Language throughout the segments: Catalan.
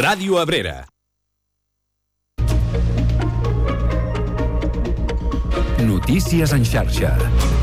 Ràdio Abrera. Notícies en xarxa.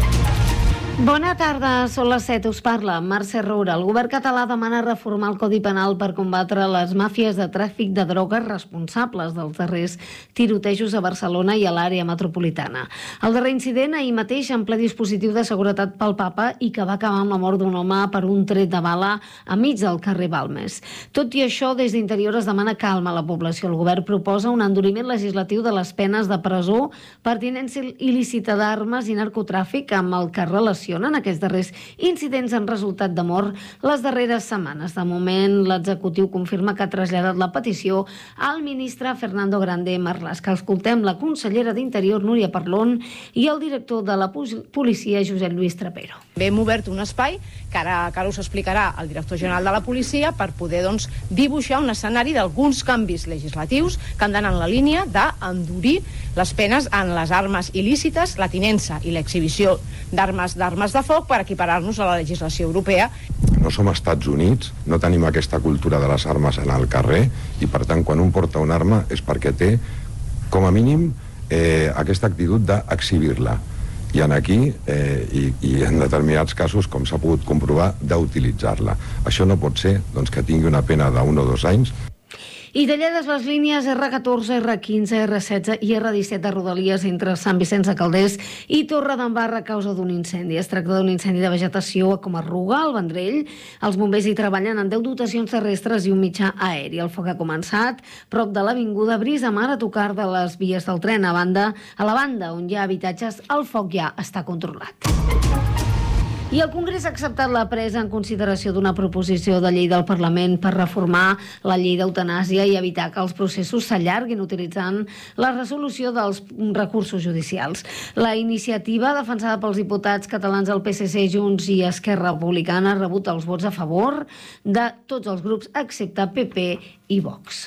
Bona tarda, són les 7, us parla Mercè Roura. El govern català demana reformar el Codi Penal per combatre les màfies de tràfic de drogues responsables dels darrers tirotejos a Barcelona i a l'àrea metropolitana. El darrer incident ahir mateix en ple dispositiu de seguretat pel Papa i que va acabar amb la mort d'un home per un tret de bala enmig del carrer Balmes. Tot i això, des d'Interior es demana calma a la població. El govern proposa un enduriment legislatiu de les penes de presó per tinença il·lícita d'armes i narcotràfic amb el que relaciona en aquests darrers incidents han resultat de mort les darreres setmanes. De moment, l'executiu confirma que ha traslladat la petició al ministre Fernando Grande Marlaska. Escoltem la consellera d'Interior, Núria Parlon, i el director de la policia, Josep Lluís Trapero. Hem obert un espai que ara us explicarà el director general de la policia per poder dibuixar un escenari d'alguns canvis legislatius que han d'anar en la línia d'endurir les penes en les armes il·lícites, la tinença i l'exhibició d'armes de foc per equiparar-nos a la legislació europea. No som Estats Units, no tenim aquesta cultura de les armes en el carrer i per tant quan un porta una arma és perquè té com a mínim aquesta actitud d'exhibir-la. I aquí, i en determinats casos, com s'ha pogut comprovar, d'utilitzar-la. Això no pot ser que tingui una pena d'1 o 2 anys. I tallades les línies R14, R15, R16 i R17 de Rodalies entre Sant Vicenç de Calders i Torredembarra a causa d'un incendi. Es tracta d'un incendi de vegetació com Arruga, al Vendrell. Els bombers hi treballen en 10 dotacions terrestres i un mitjà aeri. El foc ha començat prop de l'avinguda Brisa Mar, a tocar de les vies del tren. A la banda on hi ha habitatges, el foc ja està controlat. I el Congrés ha acceptat la presa en consideració d'una proposició de llei del Parlament per reformar la llei d'eutanàsia i evitar que els processos s'allarguin utilitzant la resolució dels recursos judicials. La iniciativa, defensada pels diputats catalans del PSC, Junts i Esquerra Republicana, ha rebut els vots a favor de tots els grups excepte PP i Vox.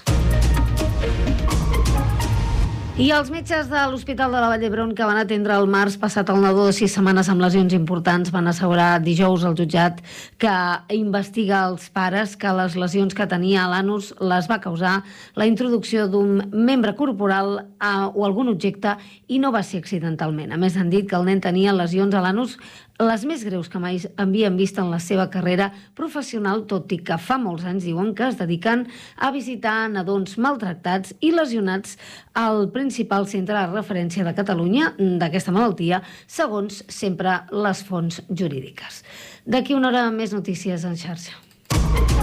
I els metges de l'Hospital de la Vall d'Hebron que van atendre el març passat el nadó de 6 setmanes amb lesions importants van assegurar dijous al jutjat que investiga els pares que les lesions que tenia a l'anus les va causar la introducció d'un membre corporal o algun objecte i no va ser accidentalment. A més, han dit que el nen tenia lesions a l'anus les més greus que mai havien vist en la seva carrera professional, tot i que fa molts anys diuen que es dediquen a visitar nadons maltractats i lesionats al principal centre de referència de Catalunya d'aquesta malaltia, segons sempre les fonts jurídiques. D'aquí una hora més notícies en xarxa.